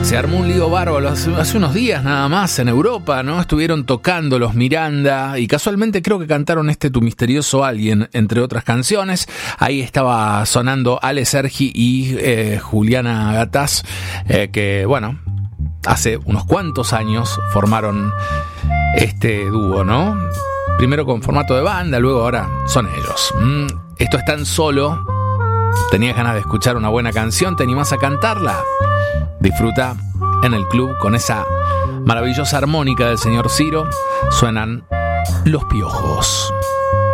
Se armó un lío bárbaro hace unos días nada más en Europa, ¿no? Estuvieron tocando los Miranda y casualmente creo que cantaron Tu misterioso alguien, entre otras canciones. Ahí estaba sonando Ale Sergi y Juliana Gataz, que bueno, hace unos cuantos años formaron este dúo, ¿no? Primero con formato de banda, luego ahora son ellos. Esto es Tan Solo. ¿Tenías ganas de escuchar una buena canción? ¿Te animás a cantarla? Disfruta en el club con esa maravillosa armónica del señor Ciro. Suenan Los Piojos.